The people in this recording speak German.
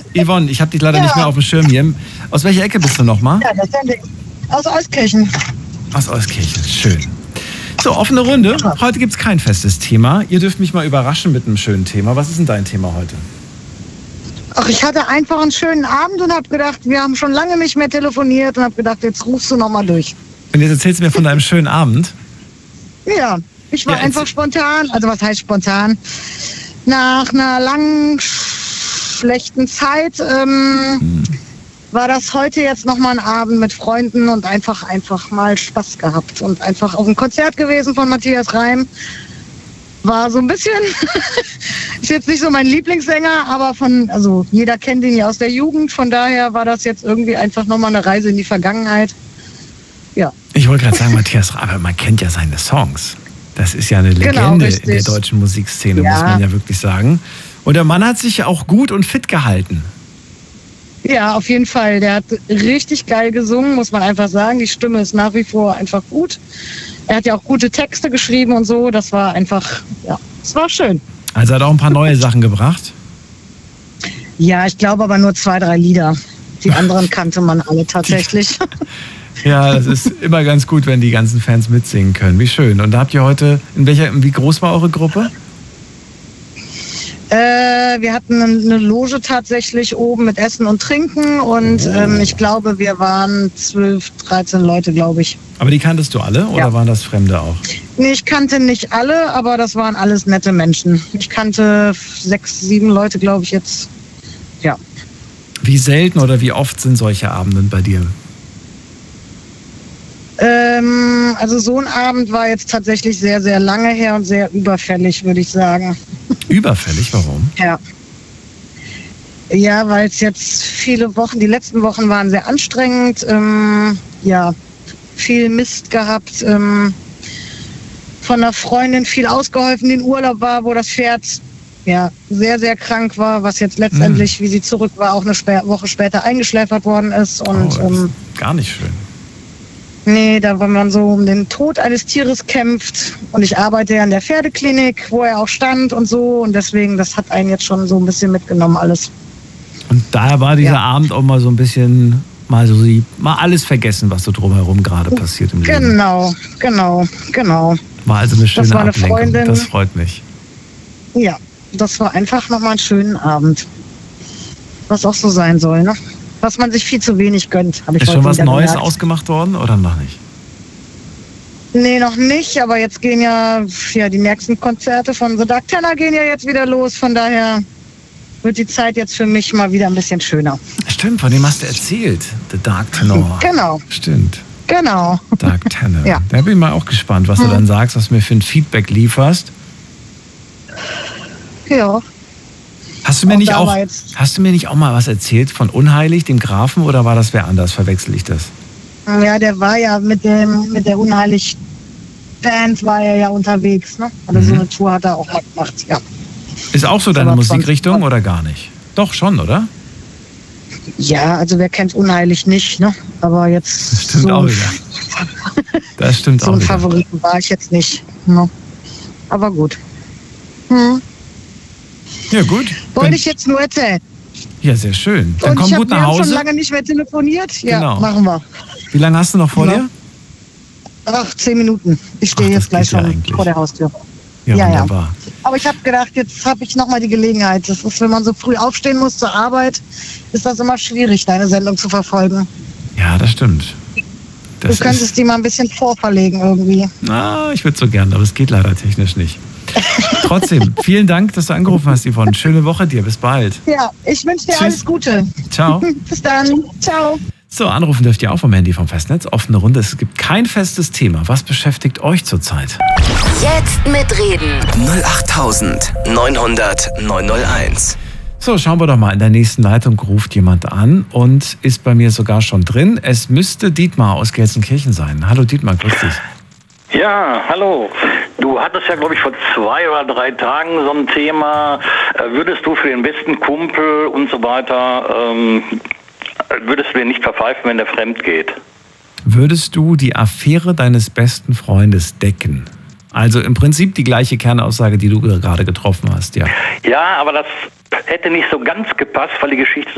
Yvonne, ich habe dich leider nicht mehr auf dem Schirm hier. Aus welcher Ecke bist du nochmal? Ja, das ist ja nix. Aus Euskirchen. Aus Euskirchen, schön. So, offene Runde. Heute gibt es kein festes Thema. Ihr dürft mich mal überraschen mit einem schönen Thema. Was ist denn dein Thema heute? Ach, ich hatte einfach einen schönen Abend und habe gedacht, wir haben schon lange nicht mehr telefoniert und habe gedacht, jetzt rufst du nochmal durch. Und jetzt erzählst du mir von deinem schönen Abend? Ja, ich war einfach spontan, also was heißt spontan? Nach einer langen, schlechten Zeit war das heute jetzt nochmal ein Abend mit Freunden und einfach mal Spaß gehabt und einfach auf ein Konzert gewesen von Matthias Reim. War so ein bisschen, ist jetzt nicht so mein Lieblingssänger, aber also jeder kennt ihn ja aus der Jugend, von daher war das jetzt irgendwie einfach nochmal eine Reise in die Vergangenheit. Ja. Ich wollte gerade sagen, Matthias Reim, aber man kennt ja seine Songs. Das ist ja eine Legende in der deutschen Musikszene, muss man ja wirklich sagen. Und der Mann hat sich auch gut und fit gehalten. Ja, auf jeden Fall. Der hat richtig geil gesungen, muss man einfach sagen. Die Stimme ist nach wie vor einfach gut. Er hat ja auch gute Texte geschrieben und so. Das war einfach, ja, es war schön. Also hat auch ein paar neue Sachen gebracht? Ja, ich glaube aber nur 2, 3 Lieder. Die anderen kannte man alle tatsächlich. Ja, das ist immer ganz gut, wenn die ganzen Fans mitsingen können. Wie schön. Und da habt ihr heute, wie groß war eure Gruppe? Wir hatten eine Loge tatsächlich oben mit Essen und Trinken und ich glaube, wir waren 12, 13 Leute, glaube ich. Aber die kanntest du alle oder waren das Fremde auch? Nee, ich kannte nicht alle, aber das waren alles nette Menschen. Ich kannte 6, 7 Leute, glaube ich jetzt. Ja. Wie selten oder wie oft sind solche Abende bei dir? Also so ein Abend war jetzt tatsächlich sehr, sehr lange her und sehr überfällig, würde ich sagen. Überfällig? Warum? Ja. Ja, weil es jetzt viele Wochen, die letzten Wochen waren sehr anstrengend. Ja, viel Mist gehabt. Von einer Freundin viel ausgeholfen, die in Urlaub war, wo das Pferd ja sehr, sehr krank war, was jetzt letztendlich, wie sie zurück war, auch eine Woche später eingeschläfert worden ist. Und das ist gar nicht schön. Nee, da wenn man so um den Tod eines Tieres kämpft und ich arbeite ja in der Pferdeklinik, wo er auch stand und so und deswegen, das hat einen jetzt schon so ein bisschen mitgenommen alles. Und daher war dieser Abend auch mal so ein bisschen, mal alles vergessen, was so drumherum gerade passiert im Leben. Genau. War also eine schöne eine Ablenkung, Freundin. Das freut mich. Ja, das war einfach nochmal einen schönen Abend. Was auch so sein soll, ne? Was man sich viel zu wenig gönnt, habe ich Ist schon was Neues gemerkt. ausgemacht worden oder noch nicht? Nee, noch nicht, aber jetzt gehen ja die nächsten Konzerte von The Dark Tenor gehen ja jetzt wieder los, von daher wird die Zeit jetzt für mich mal wieder ein bisschen schöner. Stimmt, von dem hast du erzählt, The Dark Tenor. Genau. Stimmt. Genau. Dark Tenor. Ja. Da bin ich mal auch gespannt, was du dann sagst, was du mir für ein Feedback lieferst. Ja. Hast du mir nicht auch mal was erzählt von Unheilig, dem Grafen, oder war das wer anders? Verwechsel ich das? Ja, der war ja mit der Unheilig-Band war er ja unterwegs, ne? Also so eine Tour hat er auch mal gemacht, ja. Ist auch so deine Musikrichtung oder gar nicht? Doch, schon, oder? Ja, also wer kennt Unheilig nicht, ne? Aber jetzt das stimmt auch wieder. Das stimmt so auch ein wieder. Favoriten war ich jetzt nicht, ne? Aber gut. Ja, gut. Wollte ich jetzt nur erzählen. Ja, sehr schön. Dann komm gut nach Hause. Wir haben schon lange nicht mehr telefoniert. Ja, genau. Machen wir. Wie lange hast du noch vor dir? Ach, 10 Minuten. Ich stehe jetzt gleich schon vor der Haustür. Ja, wunderbar. Aber ich habe gedacht, jetzt habe ich nochmal die Gelegenheit. Das ist, wenn man so früh aufstehen muss zur Arbeit, ist das immer schwierig, deine Sendung zu verfolgen. Ja, das stimmt. Du könntest die mal ein bisschen vorverlegen irgendwie. Na, ich würde so gern, aber es geht leider technisch nicht. Trotzdem, vielen Dank, dass du angerufen hast, Yvonne. Schöne Woche dir. Bis bald. Ja, ich wünsche dir alles Gute. Ciao. Bis dann. Ciao. So, anrufen dürft ihr auch vom Handy vom Festnetz. Offene Runde. Es gibt kein festes Thema. Was beschäftigt euch zurzeit? Jetzt mitreden. 08900 901. So, schauen wir doch mal. In der nächsten Leitung ruft jemand an und ist bei mir sogar schon drin. Es müsste Dietmar aus Gelsenkirchen sein. Hallo Dietmar, grüß dich. Ja, hallo. Du hattest ja, glaube ich, vor 2 oder 3 Tagen so ein Thema, würdest du für den besten Kumpel und so weiter, würdest du den nicht verpfeifen, wenn der fremd geht? Würdest du die Affäre deines besten Freundes decken? Also im Prinzip die gleiche Kernaussage, die du gerade getroffen hast, ja. Ja, aber das hätte nicht so ganz gepasst, weil die Geschichte